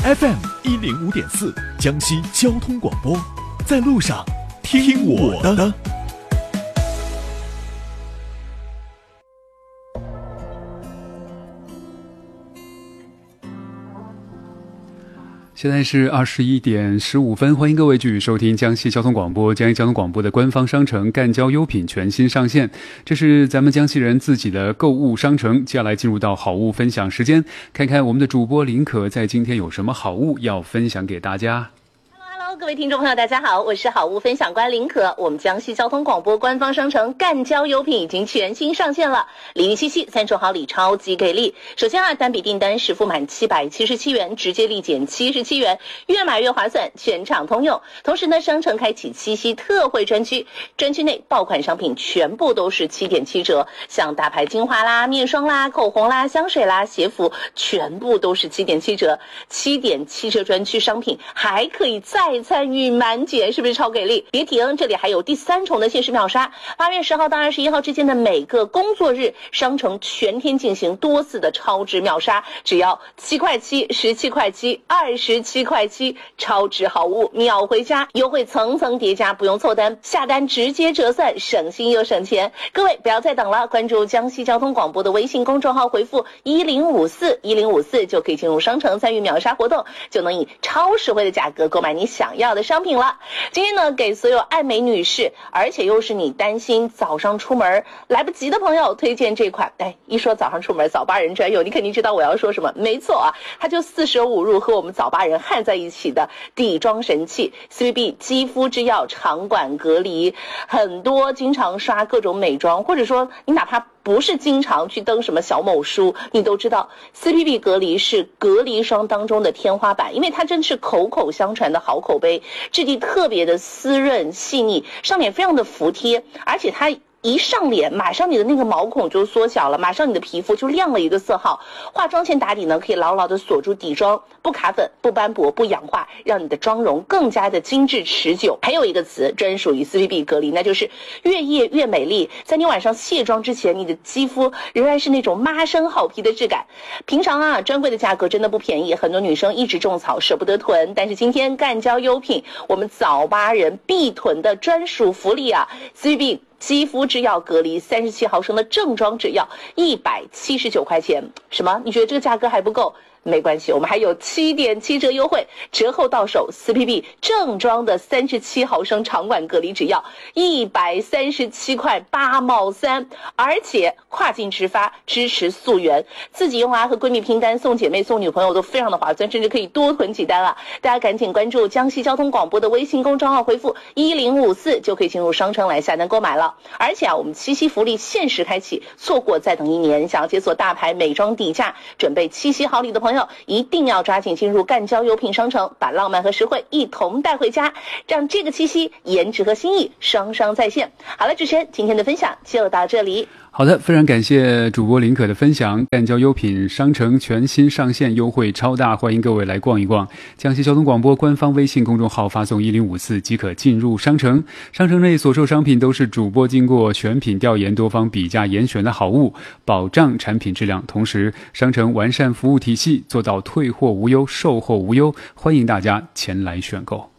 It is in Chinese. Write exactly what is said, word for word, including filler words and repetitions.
F M 一零五点四，江西交通广播，在路上听我的。 现在是二十一点十五分，欢迎各位继续收听江西交通广播。江西交通广播的官方商城赣交优品全新上线，这是咱们江西人自己的购物商城。接下来进入到好物分享时间，看看我们的主播林可在今天有什么好物要分享给大家。 各位听众朋友大家好，我是好物分享官林可。我们江西交通广播官方商城赣交优品已经全新上线了，礼遇七夕三重好礼超级给力。首先啊，单笔订单实付满七百七十七元，直接立减七十七元，越买越划算，全场通用。同时呢，商城开启七夕特惠专区，专区内爆款商品全部都是七点七折，像大牌精华啦、面霜啦、口红啦、香水啦、鞋服全部都是七点七折。七点七折专区商品还可以再参与满减，是不是超给力？别停，这里还有第三重的限时秒杀，八月十号到二十一号之间的每个工作日，商城全天进行多次的超值秒杀，只要七块七、十七块七、二十七块七，超值好物秒回家，优惠层层叠加，不用凑单，下单直接折算，省心又省钱。各位不要再等了，关注江西交通广播的微信公众号，回复一零五四一零五四就可以进入商城参与秒杀活动，就能以超实惠的价格购买你想要的商品了。今天呢，给所有爱美女士，而且又是你担心早上出门来不及的朋友，推荐这款。哎，一说早上出门早八人专用，你肯定知道我要说什么。没错啊，它就四舍五入和我们早八人焊在一起的底妆神器 C V B 肌肤之钥长管隔离。很多经常刷各种美妆，或者说你哪怕不是经常去登什么小某书，你都知道 C P B 隔离是隔离霜当中的天花板，因为它真是口口相传的好口碑，质地特别的湿润细腻，上脸非常的服帖，而且它一上脸，马上你的那个毛孔就缩小了，马上你的皮肤就亮了一个色号。化妆前打底呢，可以牢牢的锁住底妆，不卡粉、不斑驳、不氧化，让你的妆容更加的精致持久。还有一个词专属于 C P B 隔离，那就是越夜越美丽。在你晚上卸妆之前，你的肌肤仍然是那种妈生好皮的质感。平常啊，专柜的价格真的不便宜，很多女生一直种草舍不得囤，但是今天赣交优品，我们早八人必囤的专属福利啊 ，C P B。肌肤之钥隔离三十七毫升的正装纸药一百七十九块钱，什么？你觉得这个价格还不够？没关系，我们还有七点七折优惠，折后到手 C P B 正装的三十七毫升长管隔离纸药一百三十七块八毛三，而且跨境直发，支持溯源，自己用啊和闺蜜拼单，送姐妹送女朋友都非常的划算，甚至可以多囤几单啊！大家赶紧关注江西交通广播的微信公众号，回复一零五四就可以进入商城来下单购买了。而且啊，我们七夕福利限时开启，错过再等一年。想要解锁大牌美妆底价，准备七夕好礼的朋友，一定要抓紧进入赣交优品商城，把浪漫和实惠一同带回家，让这个七夕颜值和心意双双在线。好了，主持人，今天的分享就到这里。 好的，非常感谢主播林可的分享。赣交优品商城全新上线，优惠超大，欢迎各位来逛一逛。江西交通广播官方微信公众号发送一零五四即可进入商城。商城内所售商品都是主播经过选品调研、多方比价严选的好物，保障产品质量。同时，商城完善服务体系，做到退货无忧、售后无忧，欢迎大家前来选购。